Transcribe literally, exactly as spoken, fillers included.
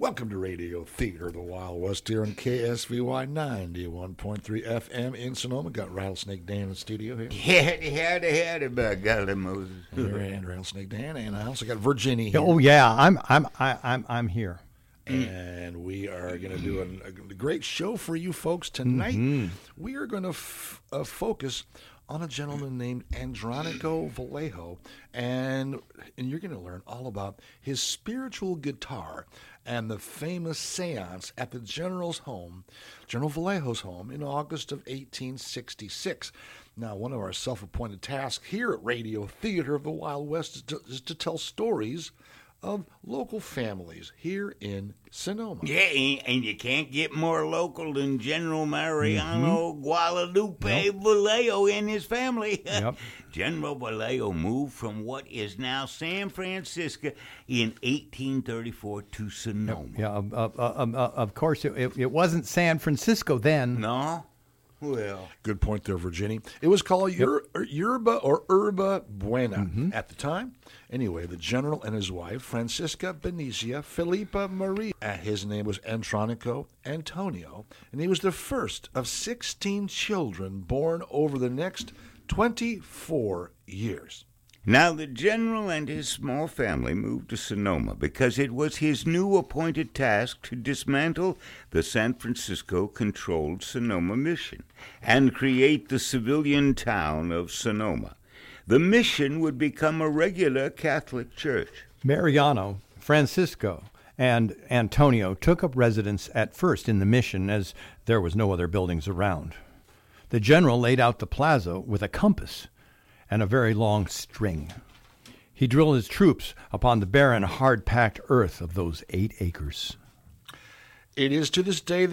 Welcome to Radio Theater of the Wild West here on K S V Y ninety-one point three F M in Sonoma. Got Rattlesnake Dan in the studio here. Howdy, howdy, howdy, by golly Moses. Here and Rattlesnake Dan, and I also got Virginia here. Oh yeah, I'm I'm I, I'm I'm here. And we are going to do an, a great show for you folks tonight. Mm-hmm. We are going to f- uh, focus on a gentleman named Andronico Vallejo, and and you're going to learn all about his spiritual guitar and the famous seance at the General's home, General Vallejo's home, in August of eighteen sixty-six. Now, one of our self-appointed tasks here at Radio Theater of the Wild West is to, is to tell stories of local families here in Sonoma. Yeah, and, and you can't get more local than General Mariano mm-hmm. Guadalupe yep. Vallejo and his family. Yep. General Vallejo moved from what is now San Francisco in eighteen thirty-four to Sonoma. Yep. Yeah, uh, uh, uh, uh, of course, it, it, it wasn't San Francisco then. No. Well, good point there, Virginia. It was called yep. Yer, Yerba or Yerba Buena mm-hmm. at the time. Anyway, the general and his wife, Francisca Benicia Filipa Maria, uh, his name was Andronico Antonio, and he was the first of sixteen children born over the next twenty-four years. Now the general and his small family moved to Sonoma because it was his new appointed task to dismantle the San Francisco-controlled Sonoma Mission and create the civilian town of Sonoma. The mission would become a regular Catholic church. Mariano, Francisco, and Antonio took up residence at first in the mission as there was no other buildings around. The general laid out the plaza with a compass and a very long string. He drilled his troops upon the barren, hard-packed earth of those eight acres. It is to this day